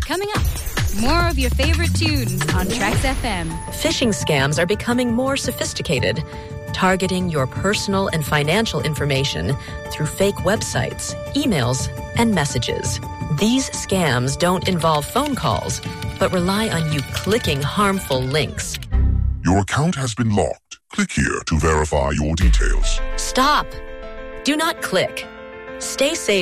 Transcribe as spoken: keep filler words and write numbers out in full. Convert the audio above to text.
Coming up, more of your favorite tunes on Trax F M. Phishing scams are becoming more sophisticated, targeting your personal and financial information through fake websites, emails, and messages. These scams don't involve phone calls, but rely on you clicking harmful links. Your account has been locked. Click here to verify your details. Stop. Do not click. Stay safe.